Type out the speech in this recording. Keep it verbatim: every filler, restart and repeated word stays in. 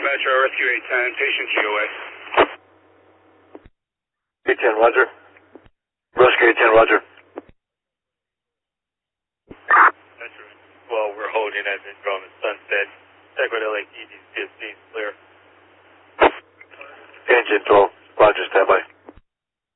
Metro Rescue eight ten, patient G O A. eight ten, roger. Rescue eight ten, roger. Metro twelve, we're holding at the drum at Sunset. Check with L A P D fifteen, clear. Engine twelve, roger, standby.